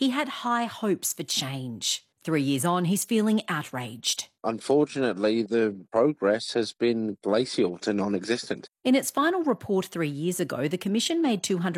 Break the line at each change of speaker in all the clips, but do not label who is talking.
he had high hopes for change. 3 years on, he's feeling outraged.
Unfortunately, the progress has been glacial to non-existent.
In its final report 3 years ago, the Commission made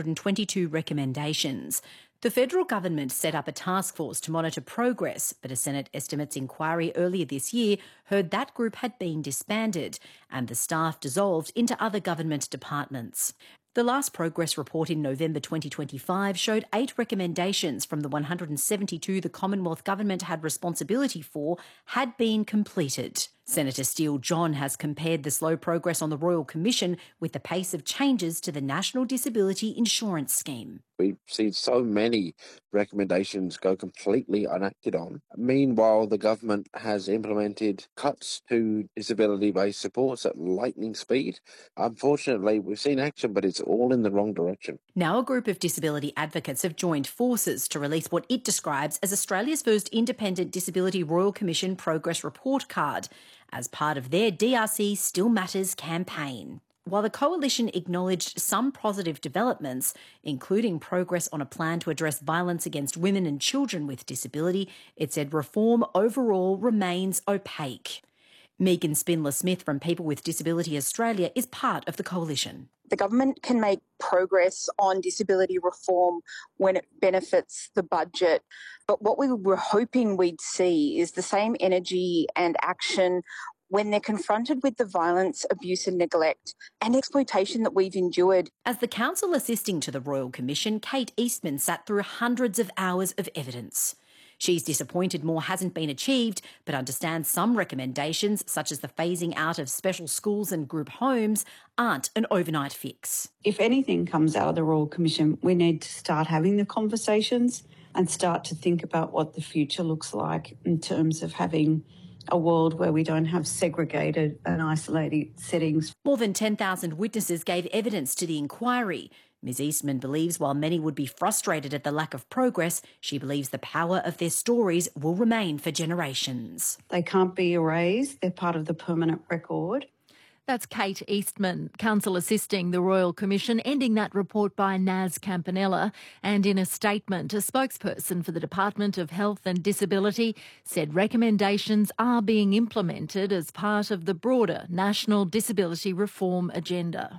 222 recommendations. The federal government set up a task force to monitor progress, but a Senate estimates inquiry earlier this year heard that group had been disbanded and the staff dissolved into other government departments. The last progress report in November 2025 showed 8 recommendations from the 172 the Commonwealth Government had responsibility for had been completed. Senator Steele John has compared the slow progress on the Royal Commission with the pace of changes to the National Disability Insurance Scheme.
We've seen so many recommendations go completely unacted on. Meanwhile, the government has implemented cuts to disability-based supports at lightning speed. Unfortunately, we've seen action, but it's all in the wrong direction.
Now a group of disability advocates have joined forces to release what it describes as Australia's first independent Disability Royal Commission progress report card as part of their DRC Still Matters campaign. While the coalition acknowledged some positive developments, including progress on a plan to address violence against women and children with disability, it said reform overall remains opaque. Megan Spindler-Smith from People with Disability Australia is part of the coalition.
The government can make progress on disability reform when it benefits the budget. But what we were hoping we'd see is the same energy and action when they're confronted with the violence, abuse and neglect and exploitation that we've endured.
As the counsel assisting to the Royal Commission, Kate Eastman sat through hundreds of hours of evidence. She's disappointed more hasn't been achieved, but understands some recommendations, such as the phasing out of special schools and group homes, aren't an overnight fix.
If anything comes out of the Royal Commission, we need to start having the conversations and start to think about what the future looks like in terms of having a world where we don't have segregated and isolated settings.
More than 10,000 witnesses gave evidence to the inquiry. Ms Eastman believes while many would be frustrated at the lack of progress, she believes the power of their stories will remain for generations.
They can't be erased. They're part of the permanent record.
That's Kate Eastman, counsel assisting the Royal Commission, ending that report by Naz Campanella. And in a statement, a spokesperson for the Department of Health and Disability said recommendations are being implemented as part of the broader National Disability Reform agenda.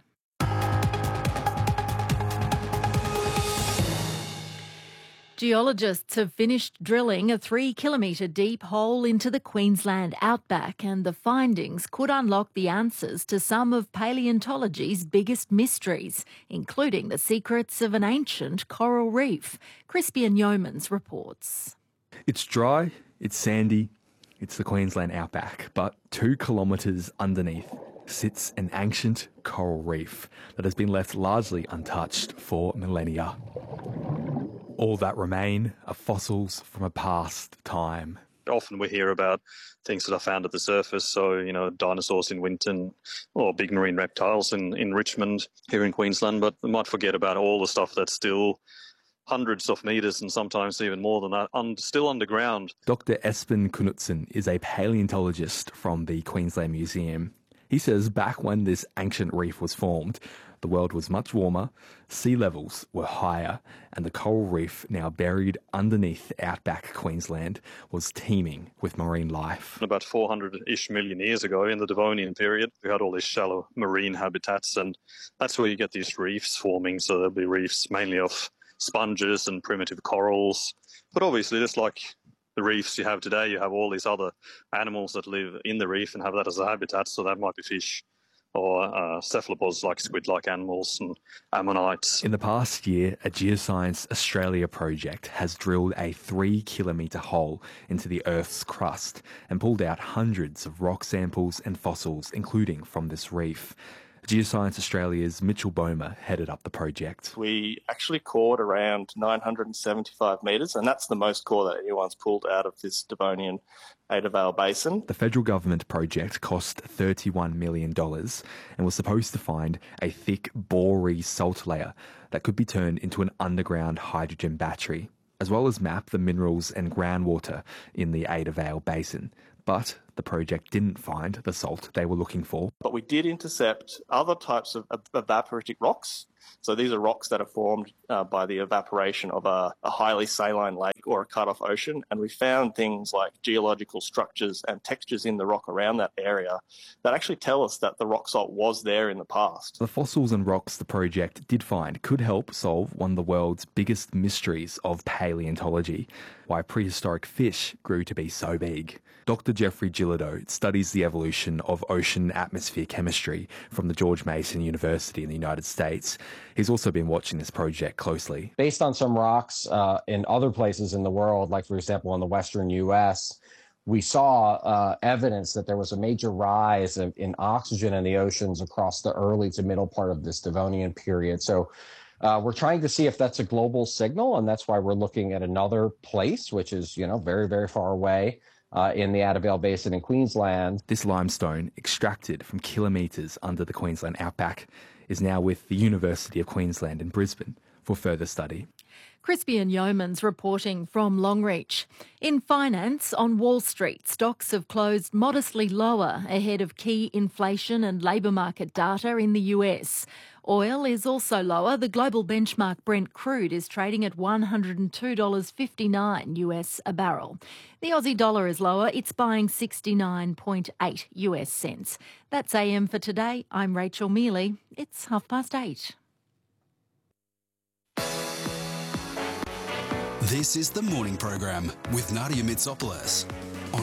Geologists have finished drilling a 3-kilometre deep hole into the Queensland outback, and the findings could unlock the answers to some of paleontology's biggest mysteries, including the secrets of an ancient coral reef. Crispian Yeomans reports.
It's dry, it's sandy, it's the Queensland outback, but 2 kilometres underneath sits an ancient coral reef that has been left largely untouched for millennia. All that remain are fossils from a past time.
Often we hear about things that are found at the surface, so, dinosaurs in Winton or big marine reptiles in Richmond here in Queensland, but we might forget about all the stuff that's still hundreds of metres and sometimes even more than that, still underground.
Dr Espen Knutsen is a paleontologist from the Queensland Museum. He says back when this ancient reef was formed, the world was much warmer, sea levels were higher, and the coral reef, now buried underneath outback Queensland, was teeming with marine life.
About 400-ish million years ago, in the Devonian period, we had all these shallow marine habitats, and that's where you get these reefs forming. So there'll be reefs mainly of sponges and primitive corals. But obviously, just like the reefs you have today, you have all these other animals that live in the reef and have that as a habitat. So that might be fish or cephalopods like squid-like animals and ammonites.
In the past year, a Geoscience Australia project has drilled a 3-kilometre hole into the Earth's crust and pulled out hundreds of rock samples and fossils, including from this reef. Geoscience Australia's Mitchell Bomer headed up the project.
We actually cored around 975 metres, and that's the most core that anyone's pulled out of this Devonian Ada Vale Basin.
The federal government project cost $31 million and was supposed to find a thick boree salt layer that could be turned into an underground hydrogen battery, as well as map the minerals and groundwater in the Ada Vale Basin. but the project didn't find the salt they were looking for.
But we did intercept other types of evaporitic rocks. So these are rocks that are formed by the evaporation of a highly saline lake or a cut-off ocean. And we found things like geological structures and textures in the rock around that area that actually tell us that the rock salt was there in the past.
The fossils and rocks the project did find could help solve one of the world's biggest mysteries of paleontology, why prehistoric fish grew to be so big. Dr. Jeffrey Gillido studies the evolution of ocean atmosphere chemistry from the George Mason University in the United States. He's also been watching this project closely.
Based on some rocks in other places in the world, like, for example, in the western U.S., we saw evidence that there was a major rise in oxygen in the oceans across the early to middle part of this Devonian period. So we're trying to see if that's a global signal, and that's why we're looking at another place, which is, very, very far away in the Adavale Basin in Queensland.
This limestone, extracted from kilometres under the Queensland outback, is now with the University of Queensland in Brisbane for further study.
Crispian Yeomans reporting from Longreach. In finance, on Wall Street, stocks have closed modestly lower ahead of key inflation and labour market data in the US. Oil is also lower. The global benchmark Brent crude is trading at $102.59 US a barrel. The Aussie dollar is lower. It's buying 69.8 US cents. That's AM for today. I'm Rachel Mealy. It's 8:30.
This is the morning program with Nadia Mitsopoulos on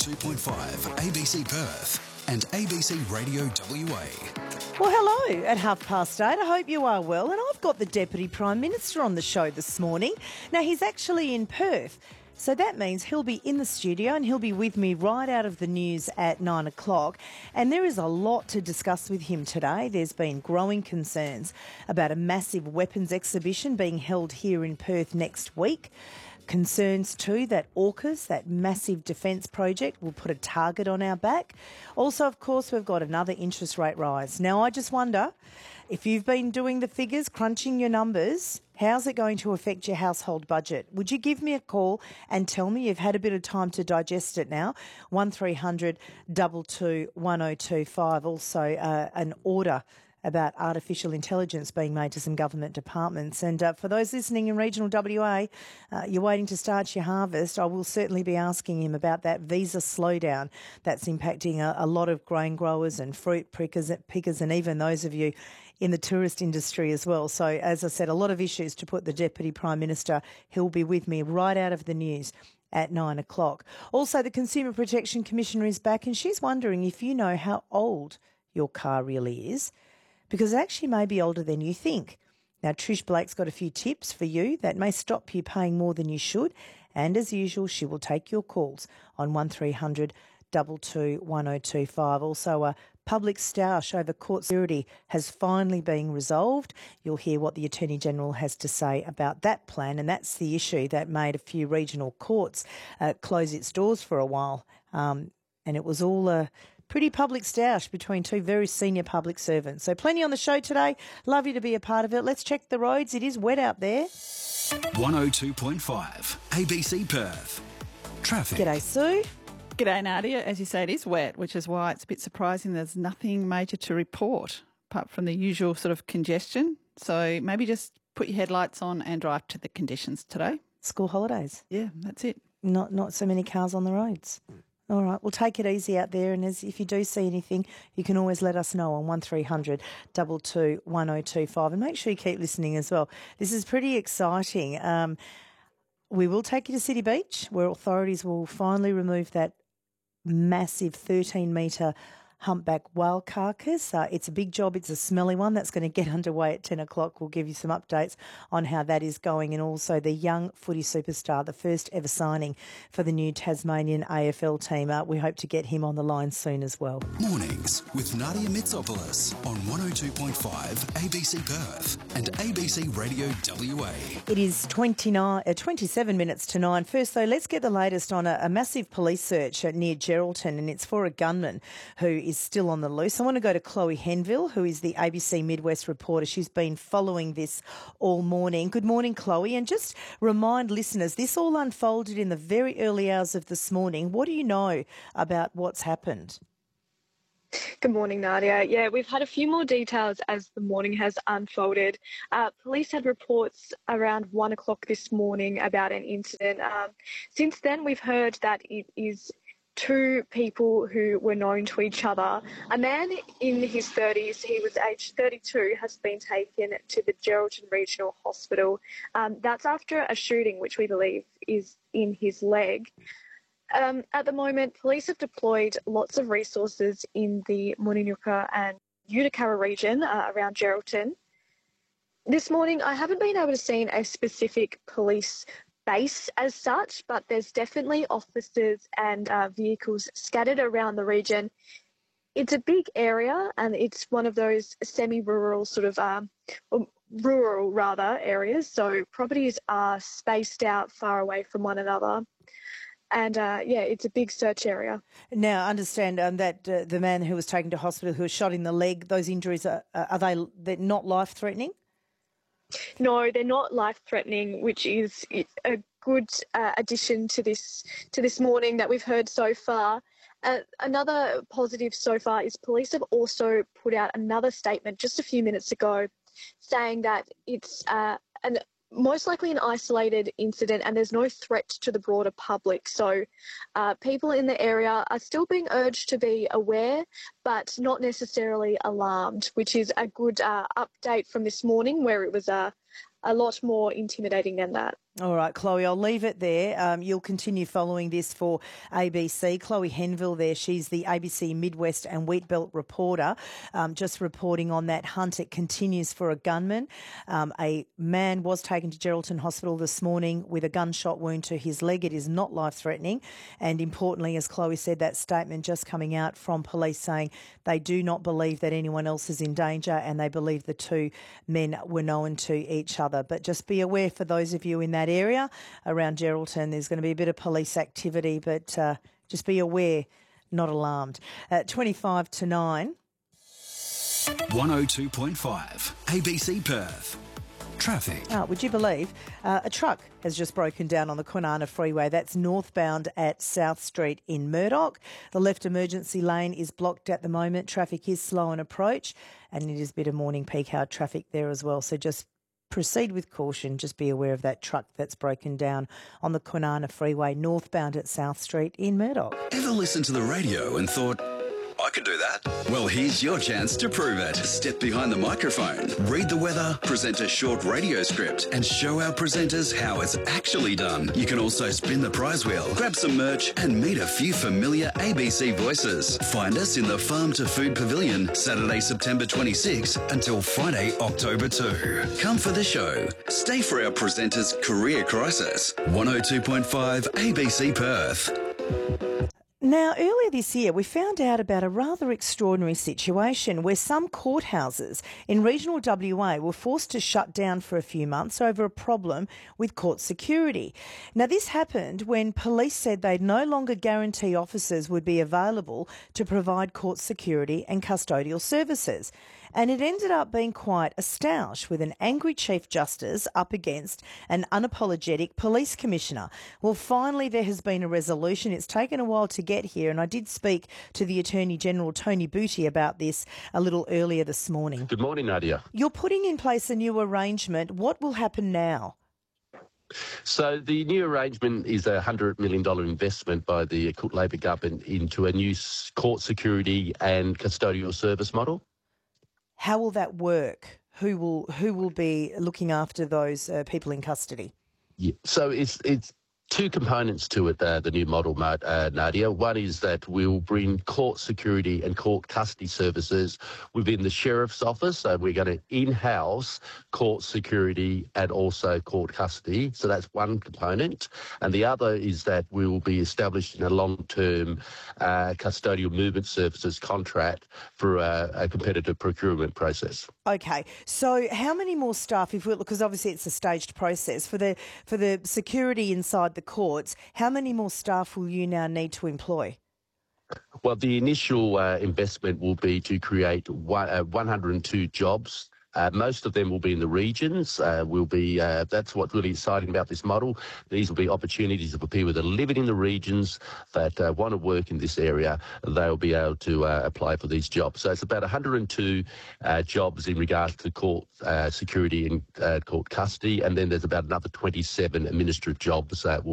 102.5 ABC Perth and ABC Radio WA.
Well, hello at 8:30. I hope you are well. And I've got the Deputy Prime Minister on the show this morning. Now, he's actually in Perth. So that means he'll be in the studio and he'll be with me right out of the news at 9 o'clock. And there is a lot to discuss with him today. There's been growing concerns about a massive weapons exhibition being held here in Perth next week. Concerns too that AUKUS, that massive defence project, will put a target on our back. Also, of course, we've got another interest rate rise. Now, I just wonder, if you've been doing the figures, crunching your numbers, how's it going to affect your household budget? Would you give me a call and tell me you've had a bit of time to digest it now? 1300 22 1025. Also, an order about artificial intelligence being made to some government departments. And for those listening in regional WA, you're waiting to start your harvest, I will certainly be asking him about that visa slowdown that's impacting a lot of grain growers and fruit pickers and even those of you in the tourist industry as well. So, as I said, a lot of issues to put the Deputy Prime Minister. He'll be with me right out of the news at 9 o'clock. Also, the Consumer Protection Commissioner is back, and she's wondering if you know how old your car really is, because it actually may be older than you think. Now, Trish Blake's got a few tips for you that may stop you paying more than you should. And as usual, she will take your calls on 1300 22 1025. Also, a public stoush over court security has finally been resolved. You'll hear what the Attorney General has to say about that plan, and that's the issue that made a few regional courts close its doors for a while. And it was all a pretty public stoush between two very senior public servants. So plenty on the show today. Love you to be a part of it. Let's check the roads. It is wet out there.
102.5 ABC Perth. Traffic.
G'day, Sue.
G'day, Nadia. As you say, it is wet, which is why it's a bit surprising there's nothing major to report apart from the usual sort of congestion. So maybe just put your headlights on and drive to the conditions today.
School holidays.
Yeah, that's it.
Not so many cars on the roads. All right, well, take it easy out there, and if you do see anything, you can always let us know on 1300 22 1025, and make sure you keep listening as well. This is pretty exciting. We will take you to City Beach, where authorities will finally remove that massive 13-metre humpback whale carcass. It's a big job. It's a smelly one. That's going to get underway at 10 o'clock. We'll give you some updates on how that is going. And also the young footy superstar, the first ever signing for the new Tasmanian AFL team. We hope to get him on the line soon as well.
Mornings with Nadia Mitsopoulos on 102.5 ABC Perth and ABC Radio WA.
It is 27 minutes to 9. First, though, let's get the latest on a massive police search near Geraldton, and it's for a gunman who is still on the loose. I want to go to Chloe Henville, who is the ABC Midwest reporter. She's been following this all morning. Good morning, Chloe. And just remind listeners, this all unfolded in the very early hours of this morning. What do you know about what's happened?
Good morning, Nadia. Yeah, we've had a few more details as the morning has unfolded. Police had reports around 1 o'clock this morning about an incident. Since then, we've heard that it is two people who were known to each other. A man in his 30s, he was aged 32, has been taken to the Geraldton Regional Hospital. That's after a shooting, which we believe is in his leg. At the moment, police have deployed lots of resources in the Moninuka and Utakara region around Geraldton. This morning, I haven't been able to see a specific police base as such, but there's definitely officers and vehicles scattered around the region. It's a big area, and it's one of those semi-rural rural areas, so properties are spaced out far away from one another. And, it's a big search area.
Now, I understand that the man who was taken to hospital, who was shot in the leg, those injuries, they're not life-threatening?
No, they're not life-threatening, which is a good addition to this morning that we've heard so far. Another positive so far is police have also put out another statement just a few minutes ago saying that it's most likely an isolated incident and there's no threat to the broader public. So people in the area are still being urged to be aware but not necessarily alarmed, which is a good update from this morning where it was a lot more intimidating than that.
All right, Chloe, I'll leave it there. You'll continue following this for ABC. Chloe Henville there, she's the ABC Midwest and Wheatbelt reporter, just reporting on that hunt. It continues for a gunman. A man was taken to Geraldton Hospital this morning with a gunshot wound to his leg. It is not life-threatening. And importantly, as Chloe said, that statement just coming out from police saying they do not believe that anyone else is in danger and they believe the two men were known to each other. But just be aware for those of you in that area around Geraldton, there's going to be a bit of police activity, but just be aware, not alarmed. 25 to 9.
102.5 ABC Perth. Traffic.
Would you believe a truck has just broken down on the Kwinana Freeway. That's northbound at South Street in Murdoch. The left emergency lane is blocked at the moment. Traffic is slow in approach, and it is a bit of morning peak hour traffic there as well. So just proceed with caution. Just be aware of that truck that's broken down on the Kwinana Freeway northbound at South Street in Murdoch.
Ever listened to the radio and thought, I could do that? Well, here's your chance to prove it. Step behind the microphone, read the weather, present a short radio script, and show our presenters how it's actually done. You can also spin the prize wheel, grab some merch, and meet a few familiar ABC voices. Find us in the Farm to Food Pavilion, Saturday, September 26 until Friday, October 2. Come for the show. Stay for our presenters' career crisis. 102.5 ABC Perth.
Now, earlier this year, we found out about a rather extraordinary situation where some courthouses in regional WA were forced to shut down for a few months over a problem with court security. Now, this happened when police said they'd no longer guarantee officers would be available to provide court security and custodial services. And it ended up being quite a stoush with an angry Chief Justice up against an unapologetic police commissioner. Well, finally, there has been a resolution. It's taken a while to get here, and I did speak to the Attorney General, Tony Booty, about this a little earlier this morning.
Good morning, Nadia.
You're putting in place a new arrangement. What will happen now?
So the new arrangement is a $100 million investment by the Cook Labor government into a new court security and custodial service model.
How will that work? Who will be looking after those people in custody?
Yeah. So it's two components to it, the new model, Nadia. One is that we'll bring court security and court custody services within the Sheriff's Office. So we're going to in-house court security and also court custody. So that's one component. And the other is that we will be established in a long-term custodial movement services contract for a competitive procurement process.
Okay. So how many more staff, because obviously it's a staged process, for the security inside the courts, how many more staff will you now need to employ?
Well, the initial investment will be to create 102 jobs. Most of them will be in the regions. That's what's really exciting about this model. These will be opportunities for people that are living in the regions that want to work in this area. They'll be able to apply for these jobs. So it's about 102 jobs in regards to court security and court custody, and then there's about another 27 administrative jobs that will